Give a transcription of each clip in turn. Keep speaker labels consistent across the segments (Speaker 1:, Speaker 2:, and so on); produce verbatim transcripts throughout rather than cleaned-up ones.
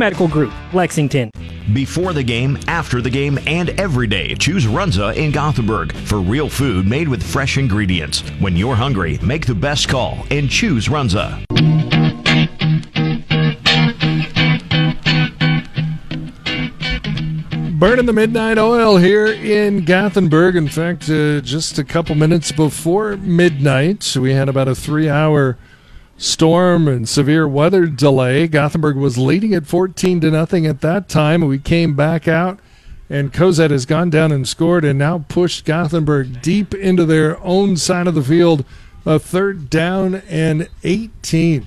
Speaker 1: Medical Group, Lexington.
Speaker 2: Before the game, after the game, and every day, choose Runza in Gothenburg for real food made with fresh ingredients. When you're hungry, make the best call and choose Runza.
Speaker 3: Burning the midnight oil here in Gothenburg. In fact, uh, just a couple minutes before midnight, we had about a three-hour storm and severe weather delay. Gothenburg was leading at fourteen to nothing at that time. We came back out, and Cozad has gone down and scored and now pushed Gothenburg deep into their own side of the field. A third down and eighteen.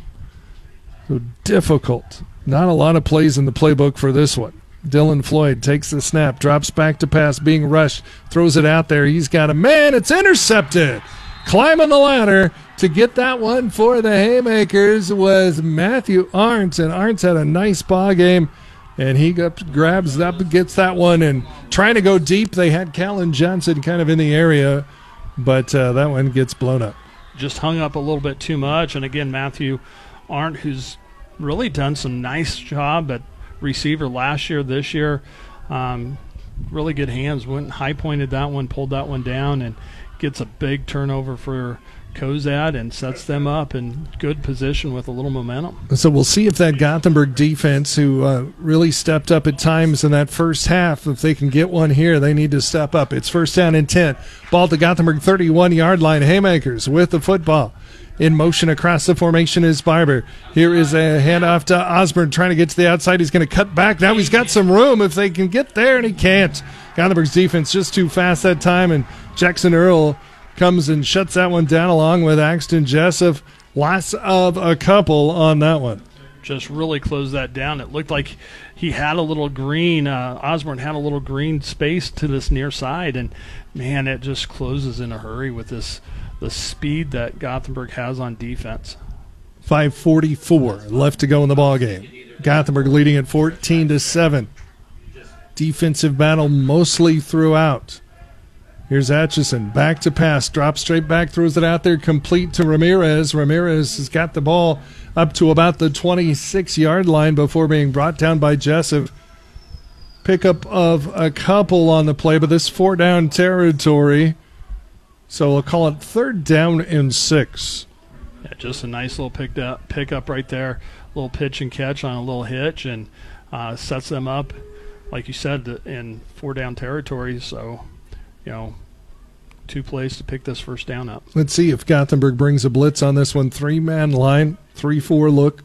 Speaker 3: So difficult. Not a lot of plays in the playbook for this one. Dylan Floyd takes the snap, drops back to pass, being rushed, throws it out there. He's got a man. It's intercepted. Climbing the ladder to get that one for the Haymakers was Matthew Arntz, and Arntz had a nice ball game, and he got, grabs up, gets that one, and trying to go deep. They had Callan Johnson kind of in the area, but uh, that one gets blown up.
Speaker 4: Just hung up a little bit too much, and again, Matthew Arndt, who's really done some nice job at receiver last year, this year, um, really good hands. Went high pointed that one, pulled that one down, and gets a big turnover for Cozad and sets them up in good position with a little momentum.
Speaker 3: So we'll see if that Gothenburg defense, who uh, really stepped up at times in that first half, if they can get one here, they need to step up. It's first down and ten. Ball at the Gothenburg thirty-one-yard line. Haymakers with the football. In motion across the formation is Barber. Here is a handoff to Osborne, trying to get to the outside. He's going to cut back. Now he's got some room if they can get there, and he can't. Gothenburg's defense just too fast that time, and Jackson Earl comes and shuts that one down along with Axton Jessup. Loss of a couple on that one.
Speaker 4: Just really closed that down. It looked like he had a little green, uh, Osborne had a little green space to this near side, and, man, it just closes in a hurry with this the speed that Gothenburg has on defense.
Speaker 3: five forty-four left to go in the ball game. Gothenburg leading at fourteen to seven. Defensive battle mostly throughout. Here's Atchison, back to pass, drops straight back, throws it out there, complete to Ramirez. Ramirez has got the ball up to about the twenty-six-yard line before being brought down by Jessup. Pickup of a couple on the play, but this four-down territory. So we'll call it third down and six.
Speaker 4: Yeah, just a nice little pick up, pick up right there. A little pitch and catch on a little hitch, and uh, sets them up, like you said, in four-down territory. So, you know, two plays to pick this first down up.
Speaker 3: Let's see if Gothenburg brings a blitz on this one. Three-man line, three four look.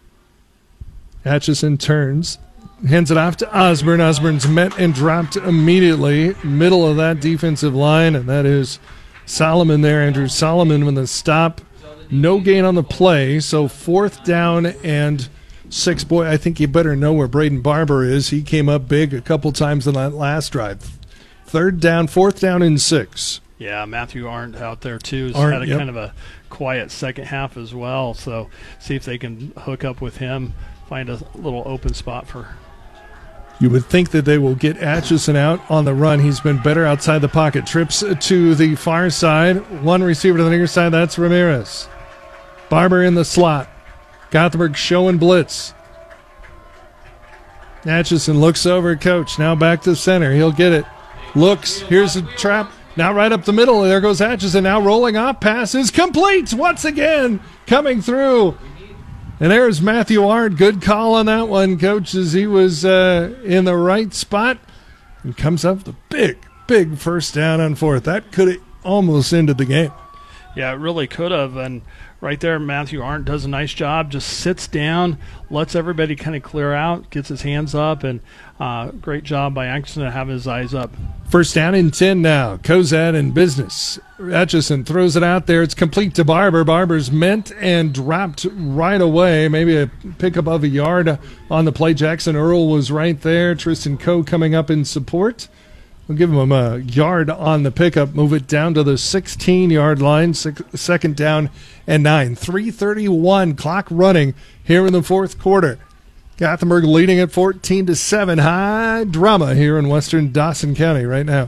Speaker 3: Atchison turns, hands it off to Osborne. Osborne's met and dropped immediately, middle of that defensive line, and that is Solomon there, Andrew Solomon with the stop. No gain on the play, so fourth down and six. Boy, I think you better know where Braden Barber is. He came up big a couple times in that last drive. Third down, fourth down and six.
Speaker 4: Yeah, Matthew Arndt out there too. He's
Speaker 3: Arndt,
Speaker 4: had a
Speaker 3: yep.
Speaker 4: kind of a quiet second half as well, so see if they can hook up with him, find a little open spot for.
Speaker 3: You would think that they will get Atchison out on the run. He's been better outside the pocket. Trips to the far side. One receiver to the near side. That's Ramirez. Barber in the slot. Gothenburg showing blitz. Atchison looks over at coach. Now back to center. He'll get it. Looks. Here's a trap. Now right up the middle. There goes Atchison. Now rolling off. Pass is complete once again. Coming through. And there's Matthew Arndt. Good call on that one, Coach, as he was uh, in the right spot. And comes up with a big, big first down on fourth. That could have almost ended the game.
Speaker 4: Yeah, it really could have. And right there, Matthew Arndt does a nice job. Just sits down, lets everybody kind of clear out, gets his hands up, and uh, great job by Atchison to have his eyes up.
Speaker 3: First down and ten now. Cozad in business. Atchison throws it out there. It's complete to Barber. Barber's meant and dropped right away. Maybe a pickup of a yard on the play. Jackson Earl was right there. Tristan Coe coming up in support. We'll give him a yard on the pickup. Move it down to the sixteen-yard line. Six, second down and nine. three thirty-one clock running here in the fourth quarter. Gothenburg leading at fourteen to seven. High drama here in western Dawson County right now.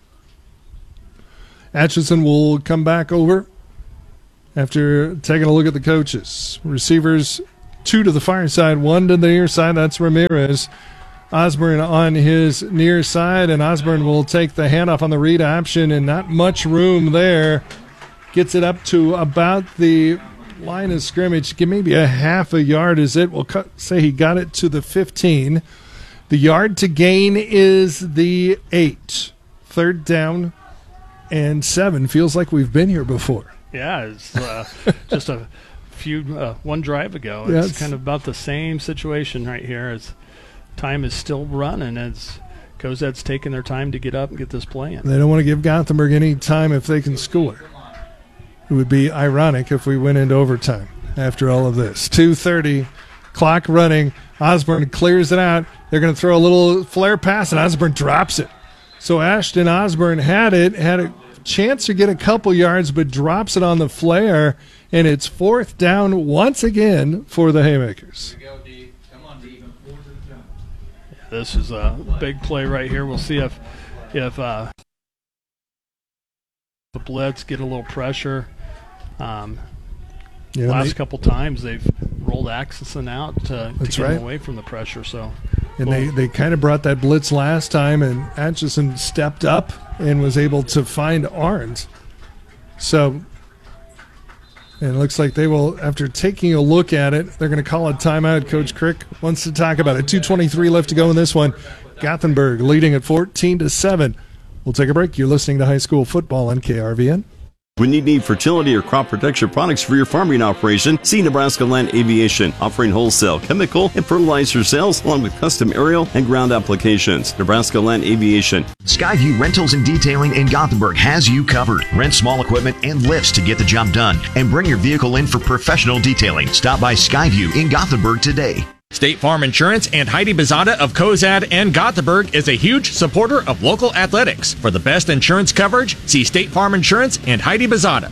Speaker 3: Atchison will come back over after taking a look at the coaches. Receivers two to the far side, one to the near side. That's Ramirez. Osborne on his near side, and Osborne will take the handoff on the read option, and not much room there. Gets it up to about the line of scrimmage. Maybe a half a yard is it. We'll cut, say he got it to the fifteen. The yard to gain is the eight. Third down and seven. Feels like we've been here before.
Speaker 4: Yeah, it's uh, just a few, uh, one drive ago. It's,
Speaker 3: Yeah,
Speaker 4: it's
Speaker 3: it's-
Speaker 4: kind of about the same situation right here. As time is still running as Cozette's taking their time to get up and get this play in.
Speaker 3: They don't want to give Gothenburg any time if they can score. It would be ironic if we went into overtime after all of this. two thirty, clock running. Osborne clears it out. They're going to throw a little flare pass, and Osborne drops it. So Ashton Osborne had it, had a chance to get a couple yards, but drops it on the flare, and it's fourth down once again for the Haymakers.
Speaker 4: This is a big play right here. We'll see if if uh, the blitz get a little pressure. Um,
Speaker 3: Yeah,
Speaker 4: last
Speaker 3: they-
Speaker 4: couple times they've rolled Axelson out to, to
Speaker 3: That's
Speaker 4: get
Speaker 3: right.
Speaker 4: him away from the pressure. So
Speaker 3: And they, they kind of brought that blitz last time, and Atchison stepped up and was able to find Arns. So, and it looks like they will, after taking a look at it, they're going to call a timeout. Coach Crick wants to talk about it. two twenty-three left to go in this one. Gothenburg leading at fourteen to seven. We'll take a break. You're listening to High School Football on K R V N.
Speaker 1: When you need fertility or crop protection products for your farming operation, see Nebraska Land Aviation, offering wholesale, chemical, and fertilizer sales along with custom aerial and ground applications. Nebraska Land Aviation.
Speaker 2: Skyview Rentals and Detailing in Gothenburg has you covered. Rent small equipment and lifts to get the job done, and bring your vehicle in for professional detailing. Stop by Skyview in Gothenburg today.
Speaker 5: State Farm Insurance and Heidi Bezada of Cozad and Gothenburg is a huge supporter of local athletics. For the best insurance coverage, see State Farm Insurance and Heidi Bezada.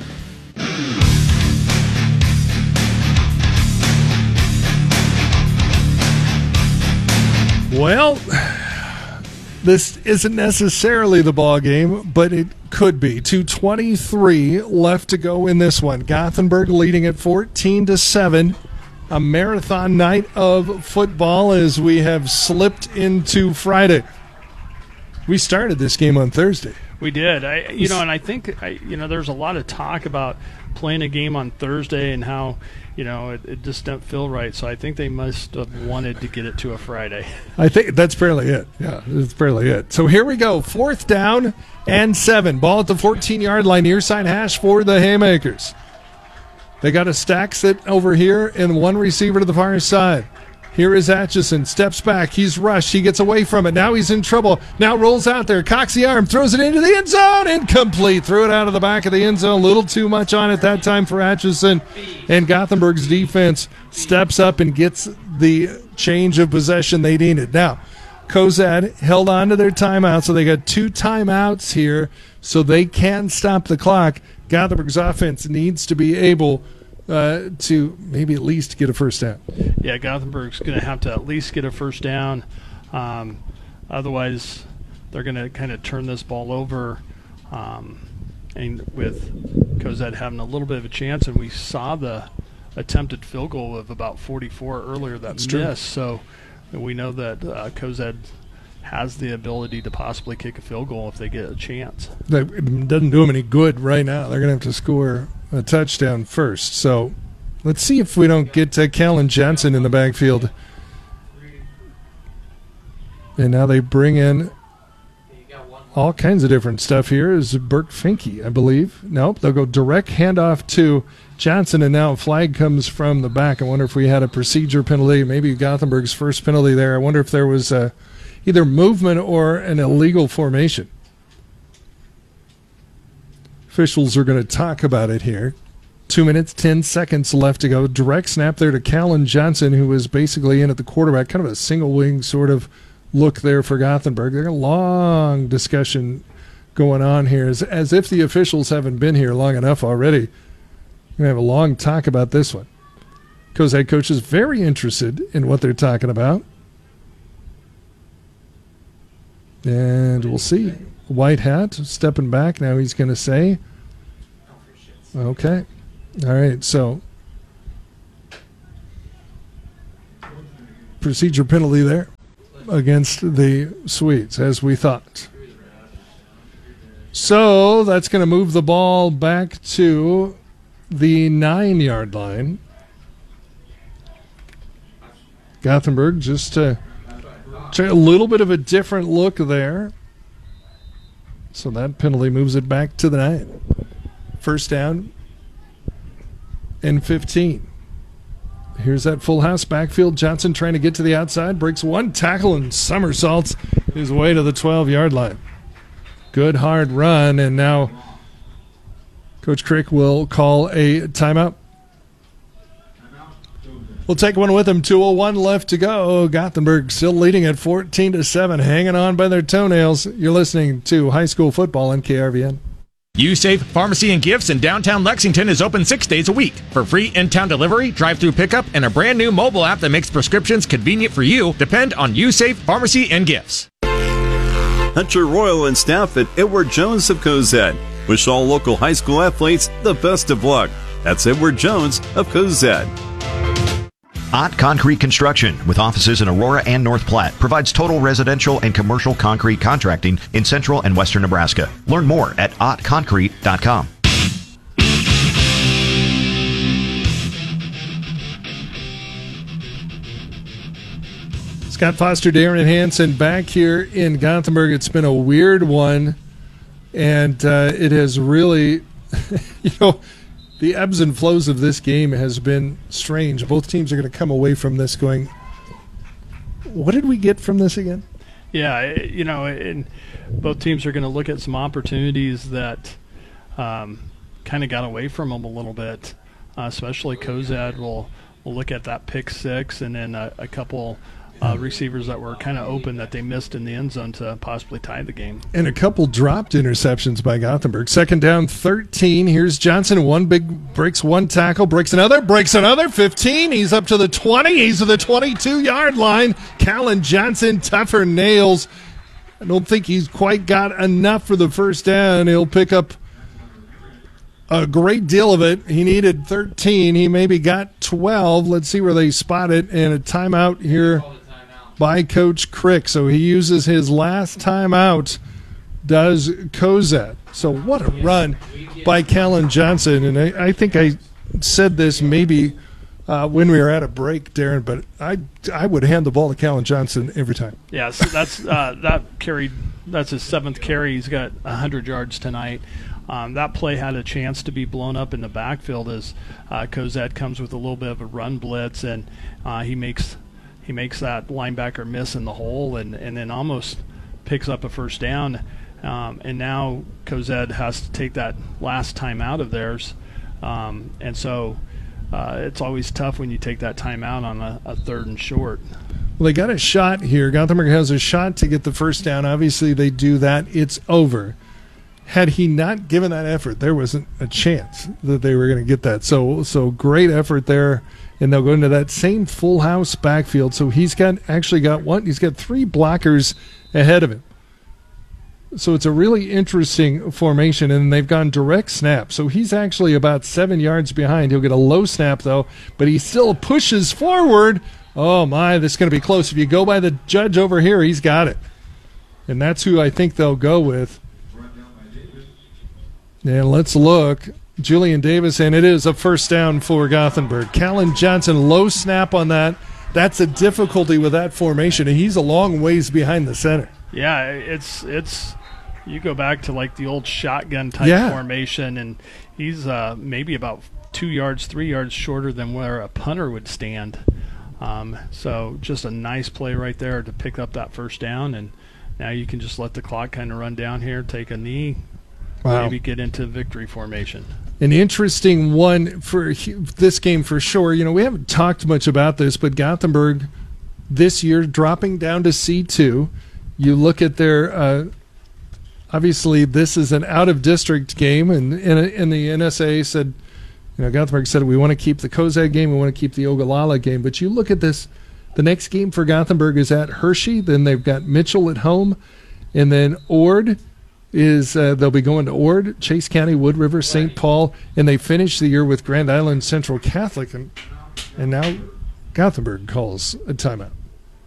Speaker 3: Well, this isn't necessarily the ball game, but it could be. two twenty-three left to go in this one. Gothenburg leading at fourteen to seven. A marathon night of football as we have slipped into Friday. We started this game on Thursday.
Speaker 4: we did. I you know, and I think I, you know, there's a lot of talk about playing a game on Thursday and how, you know, it, it just didn't feel right. So I think they must have wanted to get it to a Friday.
Speaker 3: I think that's barely it. Yeah, that's barely it. So here we go. Fourth down and seven. Ball at the fourteen-yard line. Near side hash for the Haymakers. They got a stack sit over here and one receiver to the far side. Here is Atchison. Steps back. He's rushed. He gets away from it. Now he's in trouble. Now rolls out there. Cocks the arm. Throws it into the end zone. Incomplete. Threw it out of the back of the end zone. A little too much on it that time for Atchison. And Gothenburg's defense steps up and gets the change of possession they needed. Now, Cozad held on to their timeout, so they got two timeouts here so they can stop the clock. Gothenburg's offense needs to be able uh, to maybe at least get a first down.
Speaker 4: Yeah, Gothenburg's going to have to at least get a first down. Um, otherwise, they're going to kind of turn this ball over. Um, and with Cozad having a little bit of a chance, and we saw the attempted field goal of about forty-four earlier that
Speaker 3: That's true.
Speaker 4: missed. So we know that uh, Cozad has the ability to possibly kick a field goal if they get a chance.
Speaker 3: That it doesn't do them any good right now. They're going to have to score a touchdown first. So let's see if we don't get uh, Callan Johnson in the backfield. And now they bring in all kinds of different stuff here. Is Burke Finke, I believe. Nope, they'll go direct handoff to Johnson, and now a flag comes from the back. I wonder if we had a procedure penalty, maybe Gothenburg's first penalty there. I wonder if there was a either movement or an illegal formation. Officials are going to talk about it here. Two minutes, ten seconds left to go. Direct snap there to Callan Johnson, who was basically in at the quarterback. Kind of a single wing sort of look there for Gothenburg. There's a long discussion going on here, as, as if the officials haven't been here long enough already. We're going to have a long talk about this one. Because head coach is very interested in what they're talking about. And we'll see. White hat stepping back. Now he's going to say, okay. All right. So procedure penalty there against the Swedes, as we thought. So that's going to move the ball back to the nine-yard line. Gothenburg just to a little bit of a different look there. So that penalty moves it back to the nine. First down and fifteen. Here's that full house backfield. Johnson trying to get to the outside. Breaks one tackle and somersaults his way to the twelve-yard line. Good hard run, and now Coach Crick will call a timeout. We'll take one with him. two oh one left to go. Gothenburg still leading at fourteen to seven, hanging on by their toenails. You're listening to high school football on K R V N.
Speaker 5: USafe Pharmacy and Gifts in downtown Lexington is open six days a week. For free in-town delivery, drive-through pickup, and a brand new mobile app that makes prescriptions convenient for you, depend on USafe Pharmacy and Gifts.
Speaker 1: Hunter Royal and staff at Edward Jones of Cozad wish all local high school athletes the best of luck. That's Edward Jones of Cozad.
Speaker 2: Ott Concrete Construction, with offices in Aurora and North Platte, provides total residential and commercial concrete contracting in central and western Nebraska. Learn more at ott concrete dot com.
Speaker 3: Scott Foster, Darren Hansen back here in Gothenburg. It's been a weird one, and uh, it has really, you know, the ebbs and flows of this game has been strange. Both teams are going to come away from this going, what did we get from this again?
Speaker 4: Yeah, you know, and both teams are going to look at some opportunities that um, kind of got away from them a little bit. Uh, especially Cozad will will look at that pick six and then a, a couple uh, receivers that were kind of open that they missed in the end zone to possibly tie the game.
Speaker 3: And a couple dropped interceptions by Gothenburg. Second down, thirteen. Here's Johnson. One big breaks one tackle, breaks another, breaks another. fifteen. He's up to the twenty. He's to the twenty-two-yard line. Callan Johnson, tougher nails. I don't think he's quite got enough for the first down. He'll pick up a great deal of it. He needed thirteen. He maybe got twelve. Let's see where they spot it. And a timeout here by Coach Crick. So he uses his last timeout, does Cozad. So what a run by Callan Johnson. And I, I think I said this maybe uh, when we were at a break, Darren, but I I would hand the ball to Callan Johnson every time.
Speaker 4: Yeah, so that's uh, that carried. That's his seventh carry. He's got one hundred yards tonight. Um, that play had a chance to be blown up in the backfield as uh, Cozad comes with a little bit of a run blitz, and uh, he makes he makes that linebacker miss in the hole, and, and then almost picks up a first down. Um, and now Cozad has to take that last time out of theirs, um, and so uh, it's always tough when you take that time out on a, a third and short.
Speaker 3: Well, they got a shot here. Gothenburg has a shot to get the first down. Obviously, they do that. It's over. Had he not given that effort, there wasn't a chance that they were going to get that. So, so great effort there, and they'll go into that same full house backfield. So he's got actually got one. He's got three blockers ahead of him. So it's a really interesting formation, and they've gone direct snap. So he's actually about seven yards behind. He'll get a low snap though, but he still pushes forward. Oh my, this is going to be close. If you go by the judge over here, he's got it, and that's who I think they'll go with. And let's look. Julian Davis, and it is a first down for Gothenburg. Callan Johnson, low snap on that. That's a difficulty with that formation, and he's a long ways behind the center.
Speaker 4: Yeah, it's it's. You go back to like the old shotgun type
Speaker 3: yeah.
Speaker 4: formation, and he's uh, maybe about two yards, three yards shorter than where a punter would stand. Um, so just a nice play right there to pick up that first down, and now you can just let the clock kind of run down here, take a knee. Wow. Maybe get into victory formation.
Speaker 3: An interesting one for this game for sure. You know, we haven't talked much about this, but Gothenburg this year dropping down to C two. You look at their uh, obviously this is an out-of-district game, and, and, and the N S A said, you know, Gothenburg said we want to keep the Cozad game, we want to keep the Ogallala game. But you look at this, the next game for Gothenburg is at Hershey. Then they've got Mitchell at home, and then Ord. Is uh, they'll be going to Ord, Chase County, Wood River, Saint Paul, and they finish the year with Grand Island Central Catholic, and and now Gothenburg calls a timeout.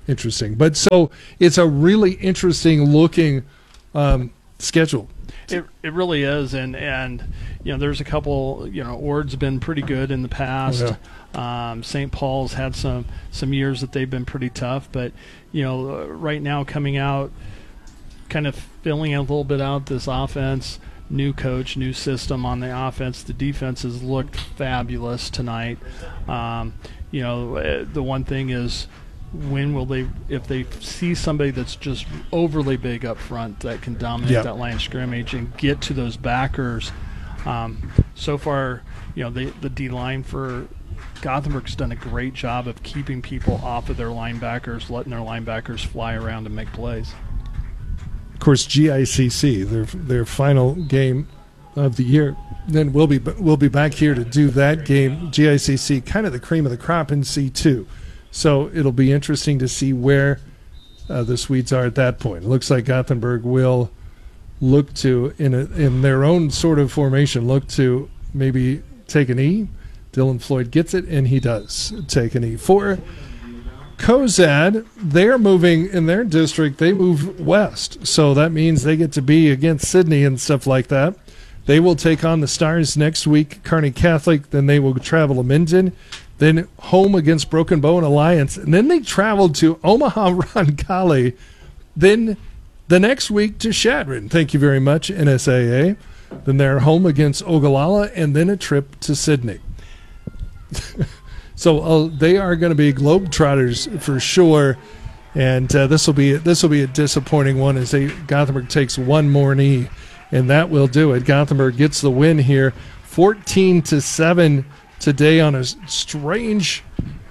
Speaker 3: interesting. But so it's a really interesting looking um, schedule.
Speaker 4: It it really is, and and you know there's a couple. You know, Ord's been pretty good in the past.
Speaker 3: Oh,
Speaker 4: yeah. um, Saint Paul's had some some years that they've been pretty tough, but you know, uh, right now coming out, kind of filling a little bit out this offense. New coach, new system on the offense. The defense has looked fabulous tonight. Um, you know, uh, the one thing is, when will they, if they see somebody that's just overly big up front that can dominate
Speaker 3: yep.
Speaker 4: that line of scrimmage and get to those backers. Um, so far, you know, the, the D-line for Gothenburg's done a great job of keeping people off of their linebackers, letting their linebackers fly around and make plays.
Speaker 3: Of course, G I C C, their their final game of the year. Then we'll be we'll be back here to do that game. G I C C, kind of the cream of the crop in C two. So it'll be interesting to see where uh, the Swedes are at that point. It looks like Gothenburg will look to, in a, in their own sort of formation, look to maybe take an E. Dylan Floyd gets it, and he does take an E. For Cozad, they're moving in their district. They move west, so that means they get to be against Sydney and stuff like that. They will take on the Stars next week, Kearney Catholic. Then they will travel to Minden, then home against Broken Bow and Alliance, and then they travel to Omaha Roncalli, then the next week to Chadron. Thank you very much, N S A A. Then they're home against Ogallala, and then a trip to Sydney. So uh, they are going to be globetrotters for sure, and uh, this will be this will be a disappointing one as they Gothenburg takes one more knee, and that will do it. Gothenburg gets the win here, fourteen to seven today on a strange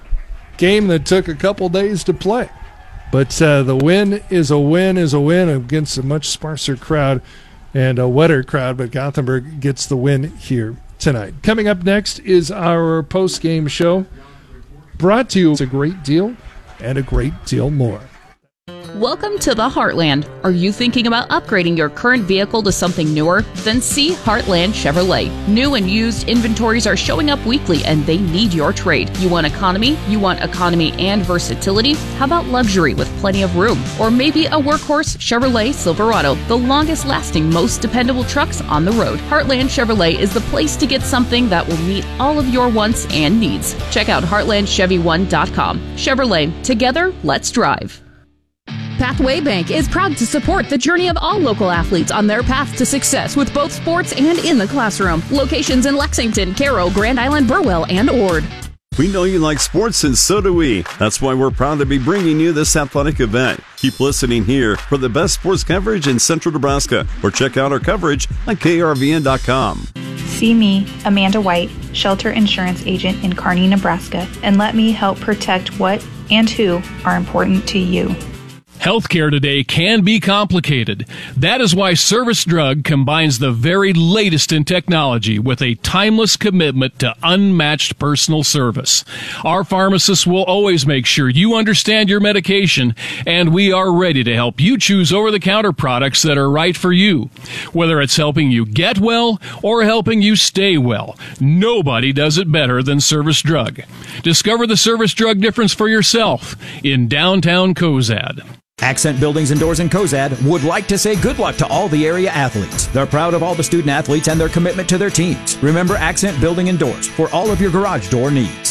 Speaker 3: game that took a couple days to play, but uh, the win is a win is a win against a much sparser crowd and a wetter crowd. But Gothenburg gets the win here tonight. Coming up next is our post-game show, brought to you with a great deal and a great deal more.
Speaker 6: Welcome to the Heartland. Are you thinking about upgrading your current vehicle to something newer? Then see Heartland Chevrolet. New and used inventories are showing up weekly, and they need your trade. You want economy? You want economy and versatility? How about luxury with plenty of room? Or maybe a workhorse Chevrolet Silverado, the longest lasting, most dependable trucks on the road. Heartland Chevrolet is the place to get something that will meet all of your wants and needs. Check out heartland chevy one dot com. Chevrolet, together, let's drive. Pathway Bank is proud to support the journey of all local athletes on their path to success with both sports and in the classroom. Locations in Lexington, Caro, Grand Island, Burwell, and Ord.
Speaker 1: We know you like sports, and so do we. That's why we're proud to be bringing you this athletic event. Keep listening here for the best sports coverage in Central Nebraska, or check out our coverage on K R V N dot com.
Speaker 7: See me, Amanda White, shelter insurance agent in Kearney, Nebraska, and let me help protect what and who are important to you.
Speaker 8: Healthcare today can be complicated. That is why Service Drug combines the very latest in technology with a timeless commitment to unmatched personal service. Our pharmacists will always make sure you understand your medication, and we are ready to help you choose over-the-counter products that are right for you. Whether it's helping you get well or helping you stay well, nobody does it better than Service Drug. Discover the Service Drug difference for yourself in downtown Cozad.
Speaker 9: Accent Buildings and Doors in Cozad would like to say good luck to all the area athletes. They're proud of all the student athletes and their commitment to their teams. Remember Accent Building and Doors for all of your garage door needs.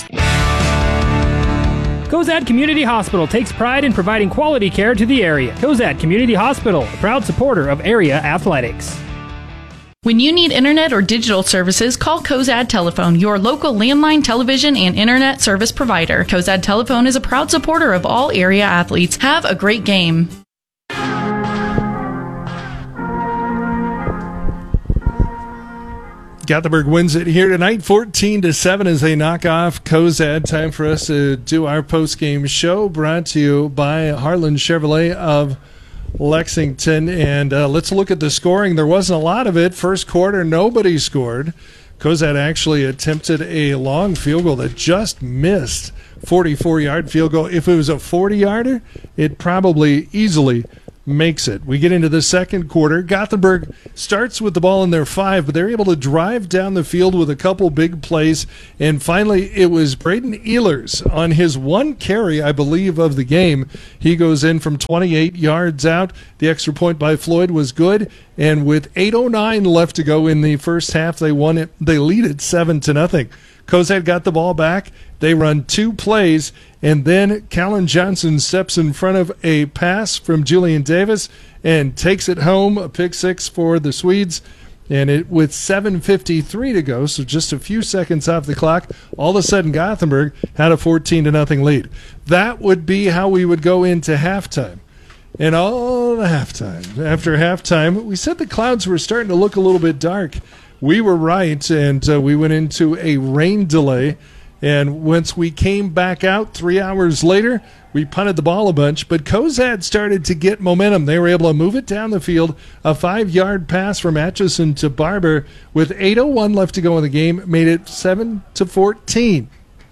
Speaker 10: Cozad Community Hospital takes pride in providing quality care to the area. Cozad Community Hospital, a proud supporter of area athletics.
Speaker 6: When you need internet or digital services, call Cozad Telephone, your local landline, television, and internet service provider. Cozad Telephone is a proud supporter of all area athletes. Have a great game.
Speaker 3: Gothenburg wins it here tonight, fourteen to seven, as they knock off Cozad. Time for us to do our post-game show, brought to you by Heartland Chevrolet of Lexington. And uh, let's look at the scoring. There wasn't a lot of it. First quarter, nobody scored. Cozad actually attempted a long field goal that just missed. forty-four-yard field goal. If it was a forty-yarder, it probably easily makes it. We get into the second quarter. Gothenburg starts with the ball in their five, but they're able to drive down the field with a couple big plays. And finally, it was Braden Ehlers on his one carry, I believe, of the game. He goes in from twenty-eight yards out. The extra point by Floyd was good. And with eight oh nine left to go in the first half, they won it. They lead it seven to nothing. Cozad got the ball back. They run two plays, and then Callan Johnson steps in front of a pass from Julian Davis and takes it home, a pick six for the Swedes. And it with seven fifty-three to go, so just a few seconds off the clock, all of a sudden Gothenburg had a fourteen to nothing lead. That would be how we would go into halftime. And all the halftime, after halftime, we said the clouds were starting to look a little bit dark. We were right, and uh, we went into a rain delay. And once we came back out three hours later, we punted the ball a bunch. But Cozad started to get momentum. They were able to move it down the field. A five-yard pass from Atchison to Barber with eight oh one left to go in the game made it seven to fourteen.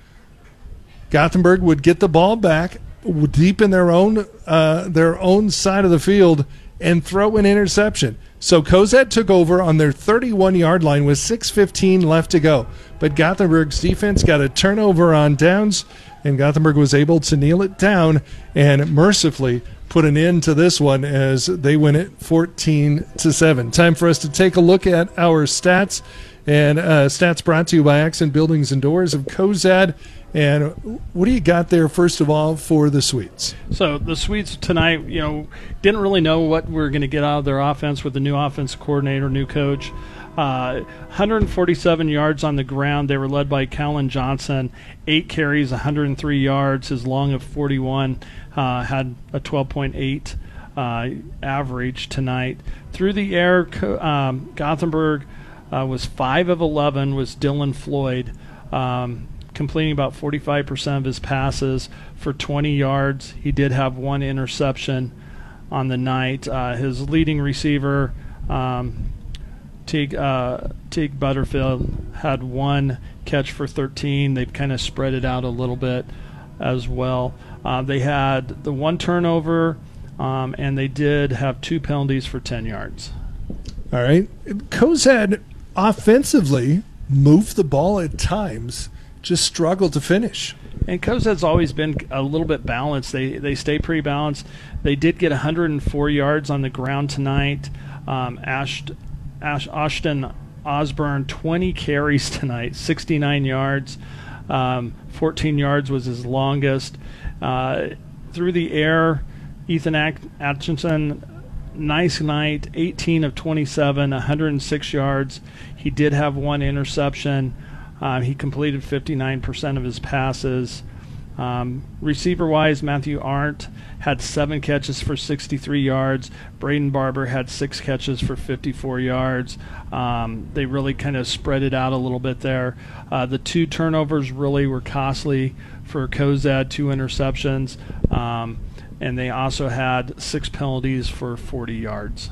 Speaker 3: Gothenburg would get the ball back deep in their own uh, their own side of the field and throw an interception. So Cozad took over on their thirty-one-yard line with six fifteen left to go. But Gothenburg's defense got a turnover on downs, and Gothenburg was able to kneel it down and mercifully put an end to this one as they win it fourteen to seven. Time for us to take a look at our stats. And uh, stats brought to you by Accent Buildings and Doors of Cozad. And what do you got there, first of all, for the Swedes?
Speaker 4: So the Swedes tonight, you know, didn't really know what we were going to get out of their offense with the new offensive coordinator, new coach. Uh, one hundred forty-seven yards on the ground. They were led by Callan Johnson, eight carries, one hundred three yards. His long of forty-one uh, had a twelve point eight uh, average tonight. Through the air, um, Gothenburg uh, was five of eleven, was Dylan Floyd. Um, completing about forty-five percent of his passes for twenty yards. He did have one interception on the night. Uh, his leading receiver, um, Teague, uh, Teague Butterfield, had one catch for thirteen. They've kind of spread it out a little bit as well. Uh, they had the one turnover, um, and they did have two penalties for ten yards.
Speaker 3: All right. Cozad offensively moved the ball at times, just struggled to finish.
Speaker 4: And Cozad's always been a little bit balanced. They they stay pretty balanced. They did get one hundred four yards on the ground tonight. Um, Ash, Ash, Ashton Osborne, twenty carries tonight, sixty-nine yards. Um, fourteen yards was his longest. Uh, through the air, Ethan Atchison, nice night, eighteen of twenty-seven, one hundred six yards. He did have one interception. Uh, he completed fifty-nine percent of his passes. Um, receiver-wise, Matthew Arndt had seven catches for sixty-three yards. Braden Barber had six catches for fifty-four yards. Um, they really kind of spread it out a little bit there. Uh, the two turnovers really were costly for Cozad, two interceptions. Um, and they also had six penalties for forty yards.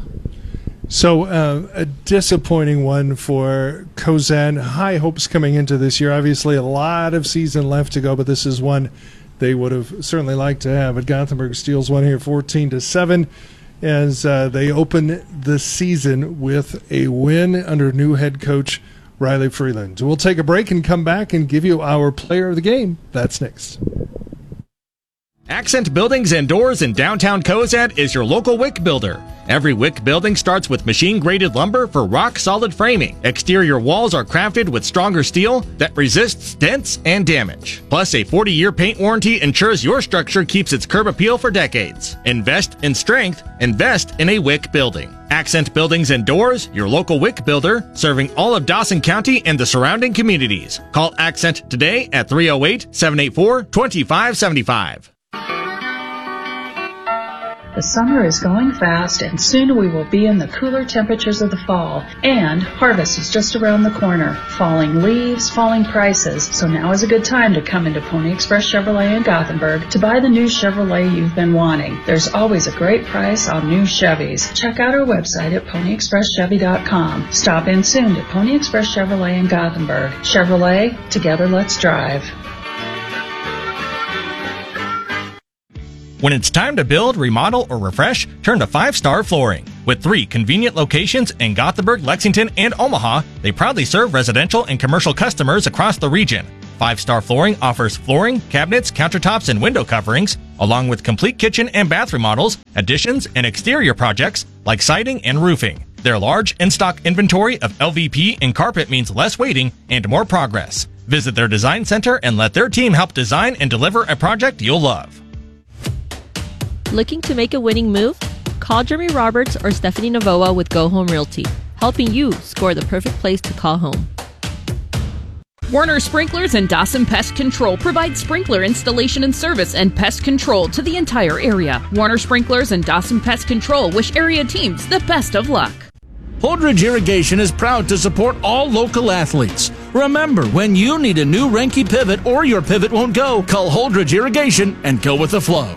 Speaker 3: So uh, a disappointing one for Cozad. High hopes coming into this year. Obviously, a lot of season left to go, but this is one they would have certainly liked to have. But Gothenburg steals one here, fourteen to seven, as uh, they open the season with a win under new head coach Riley Freeland. We'll take a break and come back and give you our player of the game. That's next.
Speaker 5: Accent Buildings and Doors in downtown Cozad is your local W I C builder. Every W I C building starts with machine-graded lumber for rock-solid framing. Exterior walls are crafted with stronger steel that resists dents and damage. Plus, a forty-year paint warranty ensures your structure keeps its curb appeal for decades. Invest in strength. Invest in a W I C building. Accent Buildings and Doors, your local W I C builder, serving all of Dawson County and the surrounding communities. Call Accent today at three oh eight, seven eight four, two five seven five.
Speaker 11: The summer is going fast, and soon we will be in the cooler temperatures of the fall. And harvest is just around the corner. Falling leaves, falling prices. So now is a good time to come into Pony Express Chevrolet in Gothenburg to buy the new Chevrolet you've been wanting. There's always a great price on new Chevys. Check out our website at pony express chevy dot com. Stop in soon to Pony Express Chevrolet in Gothenburg. Chevrolet, together let's drive.
Speaker 5: When it's time to build, remodel, or refresh, turn to Five Star Flooring. With three convenient locations in Gothenburg, Lexington, and Omaha, they proudly serve residential and commercial customers across the region. Five Star Flooring offers flooring, cabinets, countertops, and window coverings, along with complete kitchen and bath remodels, additions, and exterior projects like siding and roofing. Their large in-stock inventory of L V P and carpet means less waiting and more progress. Visit their design center and let their team help design and deliver a project you'll love.
Speaker 12: Looking to make a winning move? Call Jeremy Roberts or Stephanie Navoa with Go Home Realty, helping you score the perfect place to call home.
Speaker 6: Warner Sprinklers and Dawson Pest Control provide sprinkler installation and service and pest control to the entire area. Warner Sprinklers and Dawson Pest Control wish area teams the best of luck.
Speaker 13: Holdridge Irrigation is proud to support all local athletes. Remember, when you need a new Renke pivot or your pivot won't go, call Holdridge Irrigation and go with the flow.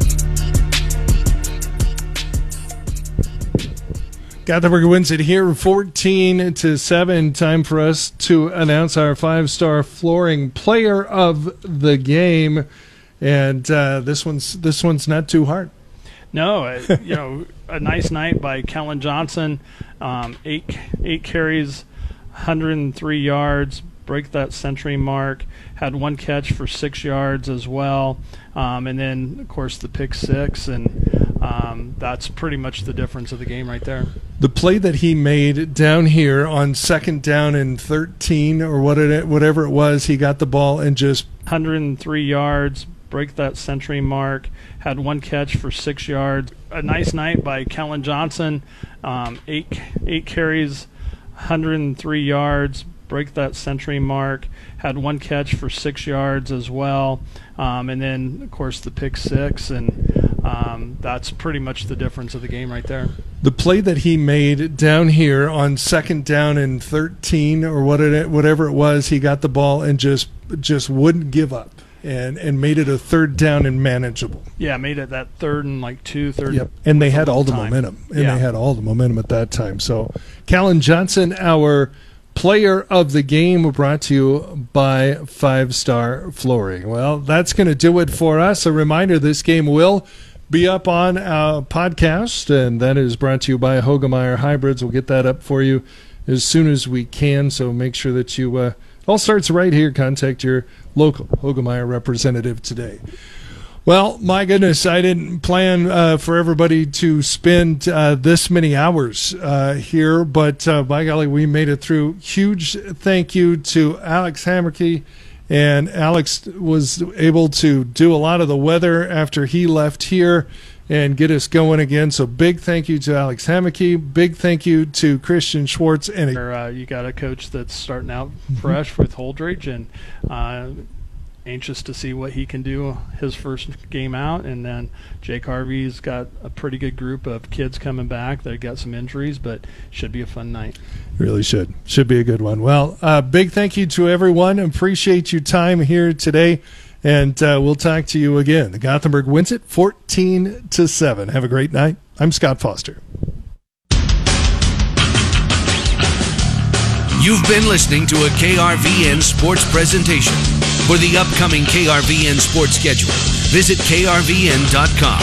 Speaker 3: Gothenburg wins it here, fourteen to seven. Time for us to announce our five-star flooring player of the game, and uh, this one's this one's not too hard.
Speaker 4: No, uh, you know, a nice night by Kellen Johnson. Um, eight eight carries, one hundred three yards, break that century mark. Had one catch for six yards as well, um, and then of course the pick six, and um, that's pretty much the difference of the game right there.
Speaker 3: The play that he made down here on second down and thirteen, or what it, whatever it was, he got the ball and just
Speaker 4: one hundred three yards, break that century mark. Had one catch for six yards. A nice night by Kellen Johnson. Um, eight eight carries, one hundred three yards, break that century mark. Had one catch for six yards as well, um, and then of course the pick six, and um, that's pretty much the difference of the game right there.
Speaker 3: The play that he made down here on second down and thirteen, or what it, whatever it was, he got the ball and just just wouldn't give up, and and made it a third down and manageable.
Speaker 4: Yeah, made it that third and like two, third.
Speaker 3: Yep, and they had all the
Speaker 4: time.
Speaker 3: momentum, and
Speaker 4: yeah.
Speaker 3: they had all the momentum at that time. So, Kellen Johnson, our player of the game, brought to you by Five Star Flooring. Well, that's going to do it for us. A reminder, this game will be up on our podcast, and that is brought to you by Hogemeyer Hybrids. We'll get that up for you as soon as we can, so make sure that you uh, all starts right here. Contact your local Hogemeyer representative today. Well, my goodness, I didn't plan uh, for everybody to spend uh, this many hours uh, here, but uh, by golly, we made it through. Huge thank you to Alex Hammerkey, and Alex was able to do a lot of the weather after he left here and get us going again. So big thank you to Alex Hammerkey. Big thank you to Christian Schwartz. And
Speaker 4: uh, you got a coach that's starting out fresh with Holdridge, and uh, anxious to see what he can do his first game out. And then Jake Harvey's got a pretty good group of kids coming back. They got some injuries, but should be a fun night.
Speaker 3: Really should. Should be a good one. Well, uh, big thank you to everyone. Appreciate your time here today, and uh, we'll talk to you again. The Gothenburg wins it fourteen to seven. Have a great night. I'm Scott Foster.
Speaker 14: You've been listening to a K R V N sports presentation. For the upcoming K R V N sports schedule, visit K R V N dot com.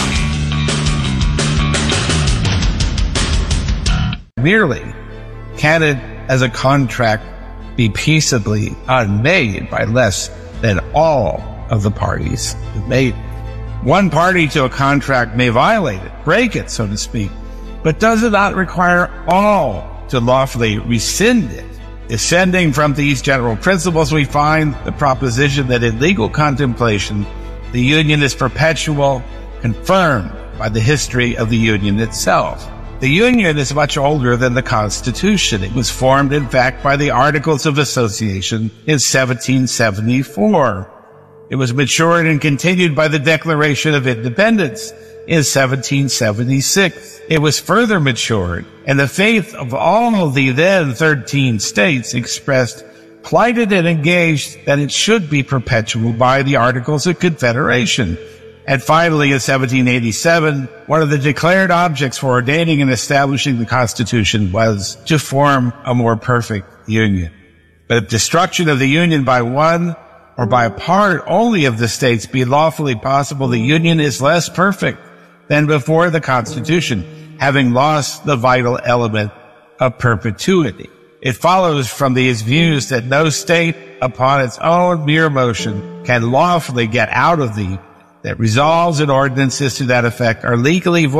Speaker 15: Merely, can it, as a contract, be peaceably unmade by less than all of the parties who made it? One party to a contract may violate it, break it, so to speak, but does it not require all to lawfully rescind it? Descending from these general principles, we find the proposition that in legal contemplation, the union is perpetual, confirmed by the history of the union itself. The union is much older than the Constitution. It was formed, in fact, by the Articles of Association in seventeen seventy-four. It was matured and continued by the Declaration of Independence in seventeen seventy-six. It was further matured, and the faith of all the then thirteen states expressed, plighted and engaged that it should be perpetual by the Articles of Confederation. And finally, in seventeen eighty-seven, one of the declared objects for ordaining and establishing the Constitution was to form a more perfect union. But destruction of the union by one or by a part only of the states be lawfully possible, the Union is less perfect than before the Constitution, having lost the vital element of perpetuity. It follows from these views that no state, upon its own mere motion, can lawfully get out of the, that resolves and ordinances to that effect are legally void